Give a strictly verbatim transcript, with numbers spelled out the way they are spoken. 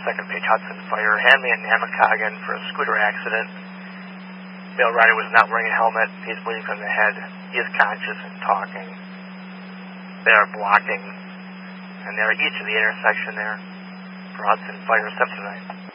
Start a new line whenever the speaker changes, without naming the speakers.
second page Hudson Fire. Hanley and Namakogan for a scooter accident. Male rider was not wearing a helmet. He is bleeding from the head. He is conscious and talking. They are blocking, and they're each of the intersection there for Hudson Fire, seven tonight.